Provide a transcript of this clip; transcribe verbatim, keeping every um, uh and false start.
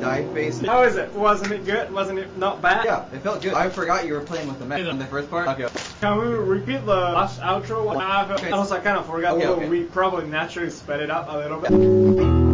side face. How is it? Wasn't it good? Wasn't it not bad? Yeah, it felt good. I forgot you were playing with the mech in the first part. Okay. Can we repeat the last outro? I, felt, I was I kind of forgot. Okay, Well, okay. We probably naturally sped it up a little bit.